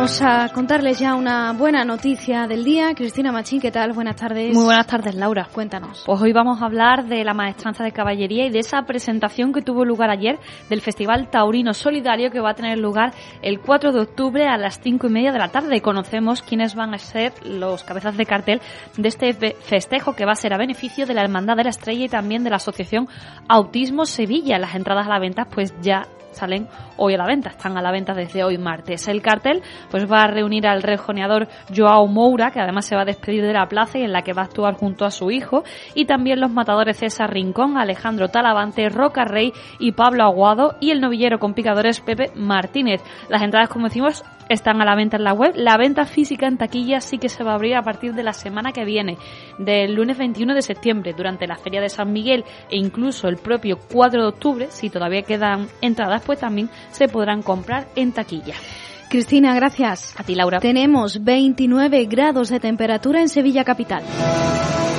Vamos a contarles ya una buena noticia del día. Cristina Machín, ¿qué tal? Buenas tardes. Muy buenas tardes, Laura. Cuéntanos. Pues hoy vamos a hablar de la maestranza de caballería y de esa presentación que tuvo lugar ayer del Festival Taurino Solidario, que va a tener lugar el 4 de octubre a las 5:30 de la tarde. Conocemos quiénes van a ser los cabezas de cartel de este festejo, que va a ser a beneficio de la Hermandad de la Estrella y también de la Asociación Autismo Sevilla. Las entradas a la venta pues ya salen hoy a la venta, están a la venta desde hoy martes. El cartel pues va a reunir al rejoneador Joao Moura, que además se va a despedir de la plaza y en la que va a actuar junto a su hijo, y también los matadores César Rincón, Alejandro Talavante, Roca Rey y Pablo Aguado, y el novillero con picadores Pepe Martínez. Las entradas, como decimos, están a la venta en la web. La venta física en taquilla sí que se va a abrir a partir de la semana que viene, del lunes 21 de septiembre, durante la Feria de San Miguel, e incluso el propio 4 de octubre, si todavía quedan entradas, pues también se podrán comprar en taquilla. Cristina, gracias. A ti, Laura. Tenemos 29 grados de temperatura en Sevilla capital.